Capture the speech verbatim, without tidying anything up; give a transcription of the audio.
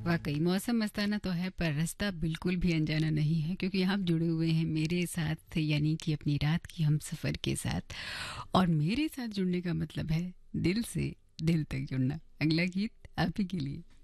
वाकई मौसम मस्ताना तो है, पर रास्ता बिल्कुल भी अनजाना नहीं है, क्योंकि आप जुड़े हुए हैं मेरे साथ, यानी कि अपनी रात की हम सफ़र के साथ। और मेरे साथ जुड़ने का मतलब है दिल से दिल तक जुड़ना। अगला गीत आप ही के लिए।